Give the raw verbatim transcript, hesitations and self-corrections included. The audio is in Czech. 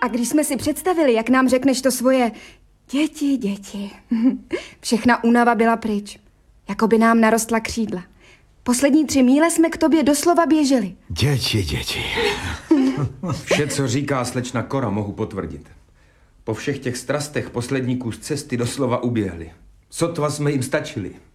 A když jsme si představili, jak nám řekneš to svoje děti, děti, všechna únava byla pryč. Jako by nám narostla křídla. Poslední tři míle jsme k tobě doslova běželi. Děti, děti. Vše, co říká slečna Kora, mohu potvrdit. Po všech těch strastech poslední kus cesty doslova uběhli. Sotva jsme jim stačili.